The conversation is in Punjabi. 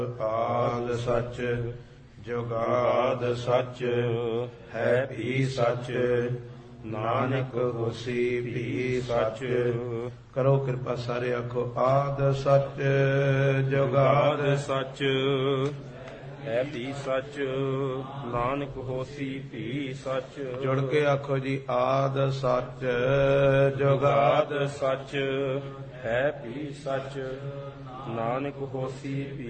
ਆਦ ਸੱਚ ਜੁਗਾਦ ਸੱਚ ਹੈ ਵੀ ਸੱਚ ਨਾਨਕ ਹੋਸੀ ਵੀ ਸੱਚ। ਕਰੋ ਕਿਰਪਾ ਸਾਰੇ ਆਖੋ ਆਦ ਸੱਚ ਜੁਗਾਦ ਸੱਚ ਹੈ ਵੀ ਸੱਚ ਨਾਨਕ ਹੋਸੀ ਵੀ ਸੱਚ। ਜੁੜ ਕੇ ਆਖੋ ਜੀ ਆਦ ਸੱਚ ਜੁਗਾਦ ਸੱਚ ਹੈ ਵੀ ਸੱਚ ਨਾਨਕ ਹੋਸੀ ਵੀ